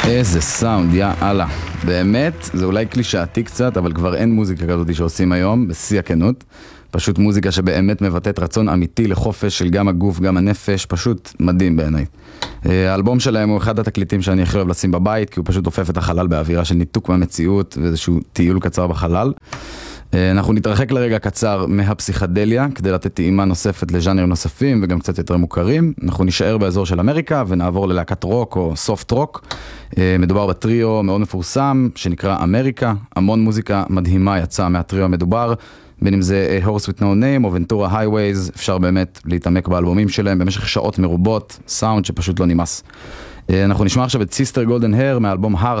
איזה סאונד, יא אללה. באמת, זה אולי קלישאתי קצת, אבל כבר אין מוזיקה כזאת שעושים היום, בשיא הכנות. פשוט מוזיקה שבאמת מבטאת רצון אמיתי לחופש של גם הגוף, גם הנפש, פשוט מדהים בעיניי. האלבום שלהם הוא אחד התקליטים שאני הכי אוהב לשים בבית, כי הוא פשוט הופף את החלל באווירה של ניתוק מהמציאות, ואיזשהו טיול קצר בחלל. אנחנו נתרחק לרגע קצר מהפסיכדליה, כדי לתת טעימה נוספת לז'אנרים נוספים וגם קצת יותר מוכרים. אנחנו נשאר באזור של אמריקה ונעבור ללהקת רוק או סופט רוק. מדובר בטריו מאוד מפורסם שנקרא אמריקה. המון מוזיקה מדהימה יצאה מהטריו המדובר, בין אם זה Horse with No Name או Ventura Highways. אפשר באמת להתעמק באלבומים שלהם במשך שעות מרובות, סאונד שפשוט לא נמאס. אנחנו נשמע עכשיו את Sister Golden Hair מהאלבום Heart